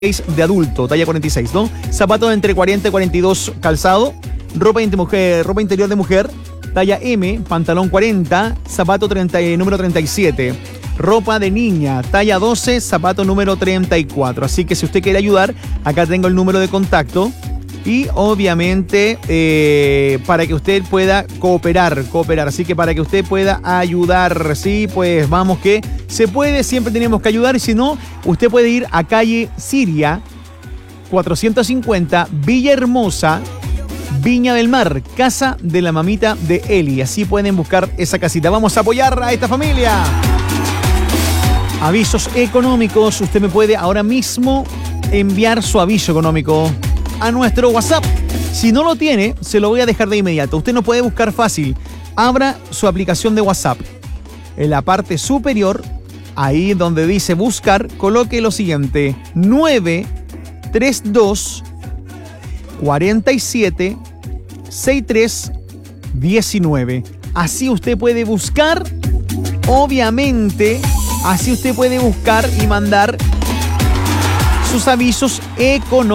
de adulto, talla 46, ¿no? Zapatos entre 40 y 42 calzado, ropa interior de mujer, talla M, pantalón 40, zapato número 37. Ropa de niña, talla 12, zapato número 34. Así que si usted quiere ayudar, acá tengo el número de contacto. Y obviamente para que usted pueda cooperar. Así que para que usted pueda ayudar, sí, pues vamos que se puede, siempre tenemos que ayudar. Y si no, usted puede ir a calle Siria, 450, Villahermosa, Viña del Mar, casa de la mamita de Eli. Así pueden buscar esa casita. Vamos a apoyar a esta familia. Avisos económicos. Usted me puede ahora mismo enviar su aviso económico a nuestro WhatsApp. Si no lo tiene, se lo voy a dejar de inmediato. Usted nos puede buscar fácil. Abra su aplicación de WhatsApp. En la parte superior, ahí donde dice buscar, coloque lo siguiente: 932 47 63 19. Así usted puede buscar, obviamente, así usted puede buscar y mandar sus avisos económicos.